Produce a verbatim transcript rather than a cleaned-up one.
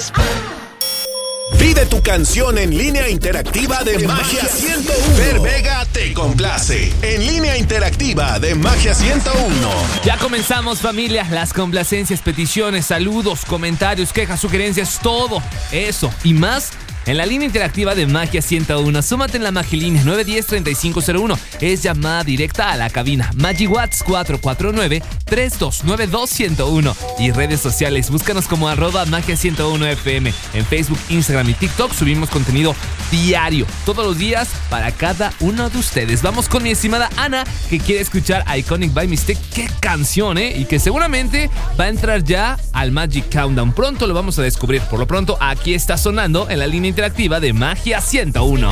Pide tu canción en línea interactiva de Magia ciento uno. Fer Vega te complace. En línea interactiva de Magia ciento uno. Ya comenzamos, familia. Las complacencias, peticiones, saludos, comentarios, quejas, sugerencias, todo eso y más en la línea interactiva de Magia ciento uno. Súmate en la Magilínea nueve uno cero, tres cinco cero uno. Es llamada directa a la cabina. MagiWatts cuatro cuatro nueve, tres dos nueve dos uno cero uno. Y redes sociales, búscanos como arroba Magia ciento uno F M. En Facebook, Instagram y TikTok subimos contenido diario, todos los días, para cada uno de ustedes. Vamos con mi estimada Ana, que quiere escuchar Iconic by Mistake. ¡Qué canción, eh! Y que seguramente va a entrar ya al Magic Countdown. Pronto lo vamos a descubrir. Por lo pronto, aquí está sonando en la línea interactiva de Magia ciento uno.